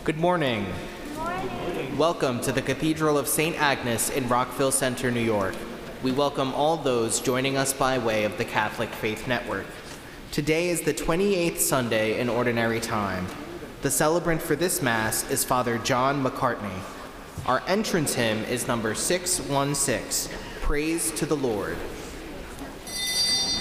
Good morning. Good morning. Welcome to the Cathedral of St. Agnes in Rockville Centre, New York. We welcome all those joining us by way of the Catholic Faith Network. Today is the 28th Sunday in Ordinary Time. The celebrant for this Mass is Father John McCartney. Our entrance hymn is number 616, Praise to the Lord.